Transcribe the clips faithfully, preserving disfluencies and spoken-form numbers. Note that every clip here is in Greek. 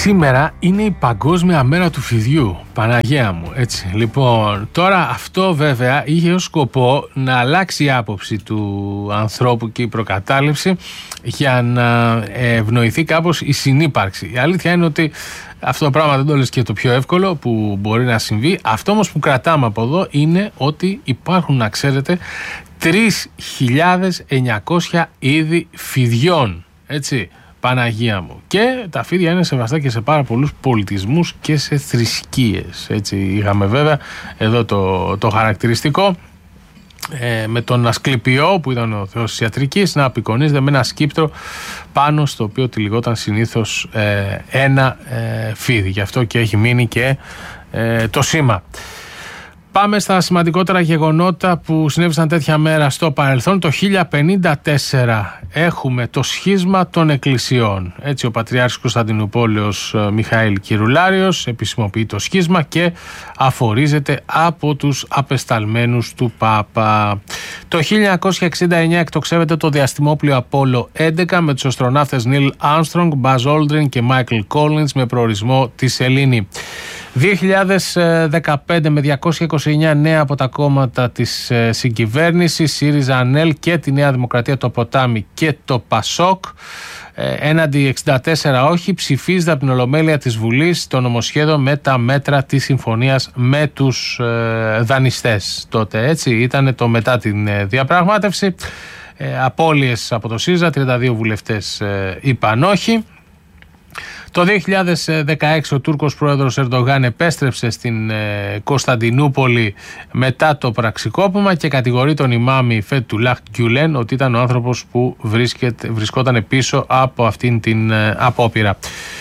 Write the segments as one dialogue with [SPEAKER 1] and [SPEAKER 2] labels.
[SPEAKER 1] Σήμερα είναι η Παγκόσμια Μέρα του Φιδιού, Παναγία μου, έτσι. Λοιπόν, τώρα αυτό βέβαια είχε ως σκοπό να αλλάξει η άποψη του ανθρώπου και η προκατάληψη για να ευνοηθεί κάπως η συνύπαρξη. Η αλήθεια είναι ότι αυτό το πράγμα δεν το λες και το πιο εύκολο που μπορεί να συμβεί. Αυτό όμως που κρατάμε από εδώ είναι ότι υπάρχουν, να ξέρετε, τρεις χιλιάδες εννιακόσια είδη φιδιών, έτσι. Παναγία μου. Και τα φίδια είναι σεβαστά και σε πάρα πολλούς πολιτισμούς και σε θρησκείες. Έτσι είχαμε βέβαια εδώ το, το χαρακτηριστικό ε, με τον Ασκληπιό που ήταν ο θεός της ιατρικής να απεικονίζεται με ένα σκύπτρο πάνω στο οποίο τυλιγόταν συνήθως ε, ένα ε, φίδι. Γι' αυτό και έχει μείνει και ε, το σήμα. Πάμε στα σημαντικότερα γεγονότα που συνέβησαν τέτοια μέρα στο παρελθόν. Το χίλια πενήντα τέσσερα έχουμε το σχίσμα των εκκλησιών. Έτσι ο Πατριάρχης Κωνσταντινουπόλεως Μιχαήλ Κυρουλάριος επισημοποιεί το σχίσμα και αφορίζεται από τους απεσταλμένους του Πάπα. Το χίλια εννιακόσια εξήντα εννέα εκτοξεύεται το διαστημόπλοιο Απόλλω έντεκα με τους αστροναύτες Νίλ Άρμστρονγκ, Μπαζ Όλντριν και Μάικλ Κόλινς με προορισμό τη Σελήνη. δύο χιλιάδες δεκαπέντε με διακόσια είκοσι εννέα νέα από τα κόμματα της συγκυβέρνησης, ΣΥΡΙΖΑ, ΑΝΕΛ και τη Νέα Δημοκρατία, το Ποτάμι και το ΠΑΣΟΚ. Έναντι εξήντα τέσσερα όχι, ψηφίζεται από την Ολομέλεια της Βουλής το νομοσχέδιο με τα μέτρα της συμφωνίας με τους ε, δανειστές. Τότε έτσι ήταν το μετά την ε, διαπραγμάτευση. Ε, απώλειες από το ΣΥΡΙΖΑ, τριάντα δύο βουλευτές ε, είπαν όχι. Το δύο χιλιάδες δεκαέξι ο Τούρκος πρόεδρος Ερντογάν επέστρεψε στην ε, Κωνσταντινούπολη μετά το πραξικόπημα και κατηγορεί τον ημάμι Φετουλάχ Γκιουλέν ότι ήταν ο άνθρωπος που βρίσκεται, βρισκόταν πίσω από αυτήν την ε, απόπειρα.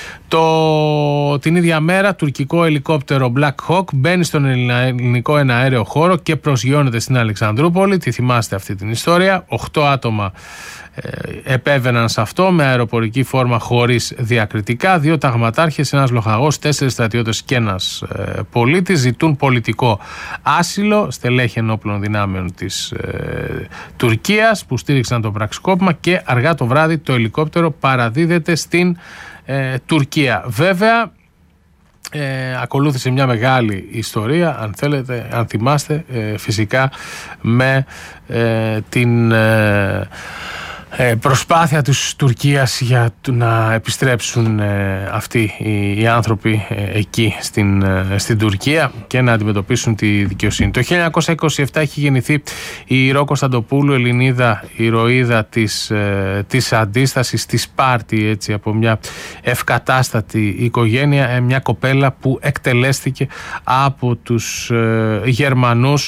[SPEAKER 1] Το, την ίδια μέρα τουρκικό ελικόπτερο Black Hawk μπαίνει στον ελληνικό εναέριο χώρο και προσγειώνεται στην Αλεξανδρούπολη. Τι θυμάστε αυτή την ιστορία? Οχτώ άτομα ε, επέβαιναν σε αυτό με αεροπορική φόρμα χωρίς διακριτικά. Δύο ταγματάρχες, ένας λοχαγός, τέσσερις στρατιώτες και ένας ε, πολίτης ζητούν πολιτικό άσυλο. Στελέχη ενόπλων δυνάμεων της ε, Τουρκίας που στήριξαν το πραξικόπημα και αργά το βράδυ το ελικόπτερο παραδίδεται στην Ε, Τουρκία. Βέβαια ε, ακολούθησε μια μεγάλη ιστορία, αν θέλετε, αν θυμάστε, ε, φυσικά με ε, την ε, ε, προσπάθεια της Τουρκίας για να επιστρέψουν ε, αυτοί οι, οι άνθρωποι ε, εκεί στην, ε, στην Τουρκία και να αντιμετωπίσουν τη δικαιοσύνη. Το χίλια εννιακόσια είκοσι επτά έχει γεννηθεί η Ρο Κωνσταντοπούλου, Ελληνίδα ηρωίδα της, ε, της αντίστασης, της Σπάρτη, έτσι, από μια ευκατάστατη οικογένεια, ε, μια κοπέλα που εκτελέστηκε από τους ε, Γερμανούς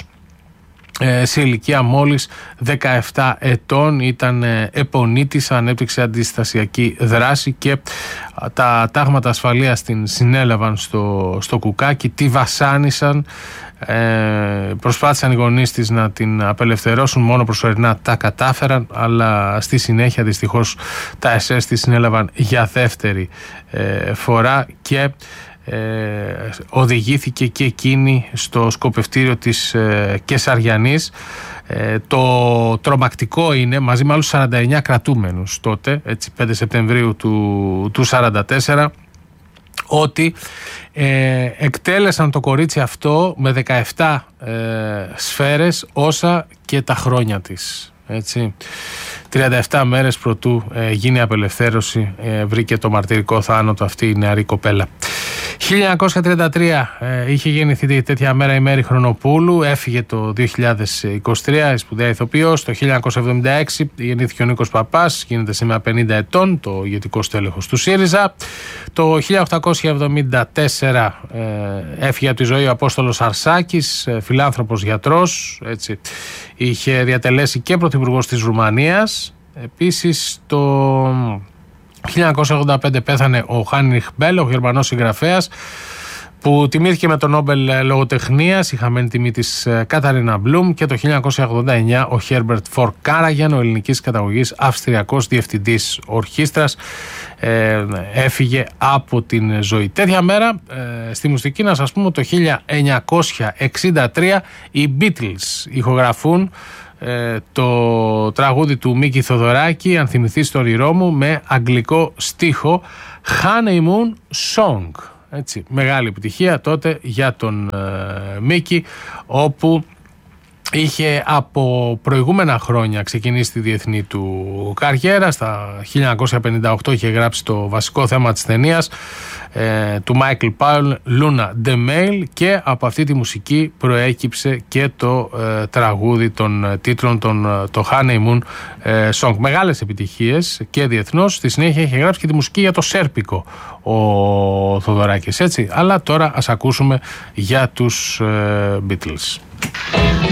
[SPEAKER 1] σε ηλικία μόλις δεκαεπτά ετών. Ήταν επονίτης, ανέπτυξε αντιστασιακή δράση και τα τάγματα ασφαλείας την συνέλαβαν στο, στο κουκάκι, τη βασάνισαν, ε, προσπάθησαν οι γονείς της να την απελευθερώσουν, μόνο προσωρινά τα κατάφεραν, αλλά στη συνέχεια δυστυχώς τα ες ες τη συνέλαβαν για δεύτερη ε, φορά και Ε, οδηγήθηκε και εκείνη στο σκοπευτήριο της ε, Κεσαριανής. Ε, το τρομακτικό είναι, μαζί με άλλους σαράντα εννέα κρατούμενους τότε, έτσι, πέντε Σεπτεμβρίου του, του σαράντα τέσσερα, ότι ε, εκτέλεσαν το κορίτσι αυτό με δεκαεπτά ε, σφαίρες όσα και τα χρόνια της, έτσι. τριάντα επτά μέρες προτού ε, γίνει απελευθέρωση, ε, βρήκε το μαρτυρικό θάνατο αυτή η νεαρή κοπέλα. χίλια εννιακόσια τριάντα τρία ε, είχε γεννηθεί τέτοια μέρα η Μέρη Χρονοπούλου, έφυγε το δύο χιλιάδες είκοσι τρία, η σπουδαία ηθοποιός. Το χίλια εννιακόσια εβδομήντα έξι γεννήθηκε ο Νίκος Παπάς, γίνεται σήμερα πενήντα ετών, το ηγετικό στέλεχος του ΣΥΡΙΖΑ. Το χίλια οκτακόσια εβδομήντα τέσσερα ε, έφυγε από τη ζωή ο Απόστολος Αρσάκης, ε, φιλάνθρωπος γιατρός, έτσι. Είχε διατελέσει και πρωθυπουργός της Ρουμανίας. Επίσης το χίλια εννιακόσια ογδόντα πέντε πέθανε ο Χάινριχ Μπέλ, ο Γερμανός συγγραφέας που τιμήθηκε με τον Νόμπελ Λογοτεχνίας, η χαμένη τιμή της Καταρίνα Μπλουμ, και το χίλια εννιακόσια ογδόντα εννέα ο Χέρμπερτ Φορ Κάραγεν, ο ελληνικής καταγωγής αυστριακός διευθυντής ορχήστρας, ε, έφυγε από την ζωή. Τέτοια μέρα ε, στη μουσική να σας πούμε το χίλια εννιακόσια εξήντα τρία οι Beatles ηχογραφούν ε, το τραγούδι του Μίκη Θοδωράκη, αν θυμηθείς το όνειρό μου, με αγγλικό στίχο, Honeymoon Song. Έτσι, μεγάλη επιτυχία τότε για τον ε, Μίκη, όπου είχε από προηγούμενα χρόνια ξεκινήσει τη διεθνή του καριέρα. Στα χίλια εννιακόσια πενήντα οκτώ είχε γράψει το βασικό θέμα της ταινίας ε, του Michael Powell, Luna the Mail, και από αυτή τη μουσική προέκυψε και το ε, τραγούδι των ε, τίτλων, τον, ε, το Honeymoon ε, Song. Μεγάλες επιτυχίες και διεθνώς. Στη συνέχεια είχε γράψει και τη μουσική για το Σέρπικο ο Θοδωράκης, έτσι. Αλλά τώρα ας ακούσουμε για τους ε, Beatles.